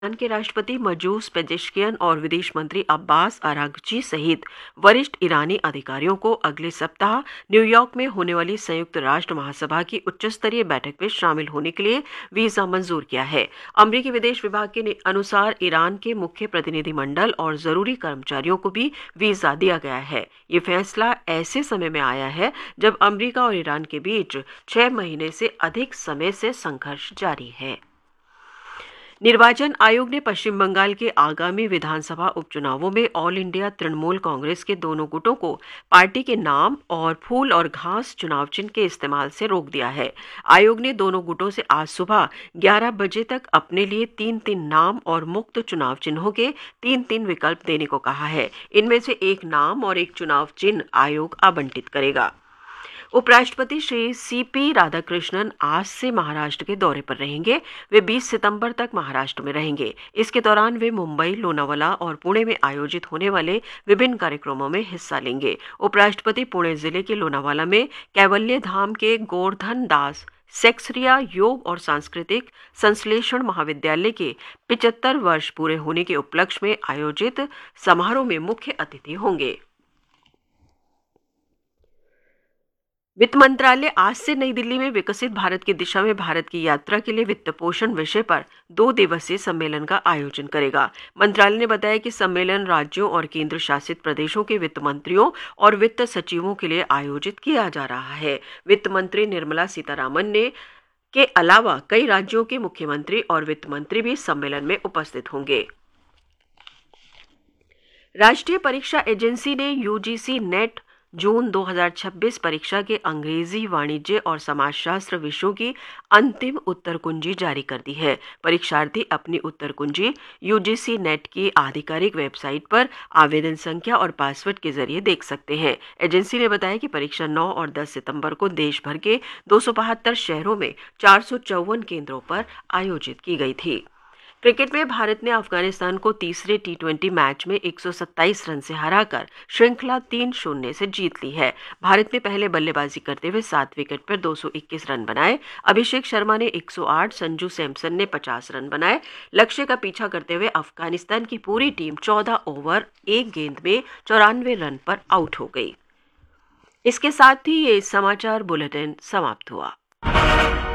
Iran के राष्ट्रपति मजूद पेजेश्कियन और विदेश मंत्री अब्बास अरागची सहित वरिष्ठ ईरानी अधिकारियों को अगले सप्ताह न्यूयॉर्क में होने वाली संयुक्त राष्ट्र महासभा की उच्चस्तरीय बैठक में शामिल होने के लिए वीजा मंजूर किया है। अमेरिकी विदेश विभाग के अनुसार ईरान के मुख्य प्रतिनिधिमंडल और जरूरी कर्मचारियों को भी वीजा दिया गया है। ये फैसला ऐसे समय में आया है जब अमेरिका और ईरान के बीच 6 महीने से अधिक समय से संघर्ष जारी है। निर्वाचन आयोग ने पश्चिम बंगाल के आगामी विधानसभा उपचुनावों में ऑल इंडिया तृणमूल कांग्रेस के दोनों गुटों को पार्टी के नाम और फूल और घास चुनाव चिन्ह के इस्तेमाल से रोक दिया है। आयोग ने दोनों गुटों से आज सुबह 11 बजे तक अपने लिए 3-3 नाम और मुक्त चुनाव चिन्हों के 3-3 विकल्प देने को कहा है। इनमें से एक नाम और एक चुनाव चिन्ह आयोग आवंटित करेगा। उपराष्ट्रपति श्री सीपी राधाकृष्णन आज से महाराष्ट्र के दौरे पर रहेंगे। वे 20 सितंबर तक महाराष्ट्र में रहेंगे। इसके दौरान वे मुंबई, लोनावाला और पुणे में आयोजित होने वाले विभिन्न कार्यक्रमों में हिस्सा लेंगे। उपराष्ट्रपति पुणे जिले के लोनावाला में कैवल्य धाम के गोवर्धन दास सेक्सरिया योग और सांस्कृतिक संश्लेषण महाविद्यालय के 75 वर्ष पूरे होने के उपलक्ष्य में आयोजित समारोह में मुख्य अतिथि होंगे। वित्त मंत्रालय आज से नई दिल्ली में विकसित भारत की दिशा में भारत की यात्रा के लिए वित्त पोषण विषय पर 2 दिवसीय सम्मेलन का आयोजन करेगा। मंत्रालय ने बताया कि सम्मेलन राज्यों और केंद्र शासित प्रदेशों के वित्त मंत्रियों और वित्त सचिवों के लिए आयोजित किया जा रहा है। वित्त मंत्री निर्मला सीतारामन ने के अलावा कई राज्यों के मुख्यमंत्री और वित्त मंत्री भी सम्मेलन में उपस्थित होंगे। राष्ट्रीय परीक्षा एजेंसी ने यूजीसी नेट जून 2026 परीक्षा के अंग्रेजी, वाणिज्य और समाजशास्त्र विषयों की अंतिम उत्तर कुंजी जारी कर दी है। परीक्षार्थी अपनी उत्तर कुंजी यूजीसी नेट की आधिकारिक वेबसाइट पर आवेदन संख्या और पासवर्ड के जरिए देख सकते हैं। एजेंसी ने बताया कि परीक्षा 9 और 10 सितंबर को देश भर के 272 शहरों में 454 केंद्रों पर आयोजित की गई थी। क्रिकेट में भारत ने अफगानिस्तान को तीसरे टी20 मैच में 127 रन से हराकर श्रृंखला 3-0 से जीत ली है। भारत ने पहले बल्लेबाजी करते हुए 7 विकेट पर 221 रन बनाए। अभिषेक शर्मा ने 108, संजू सैमसन ने 50 रन बनाए। लक्ष्य का पीछा करते हुए अफगानिस्तान की पूरी टीम 14 ओवर 1 गेंद में 94 रन पर आउट हो गई। इसके साथ ही ये समाचार बुलेटिन समाप्त हुआ।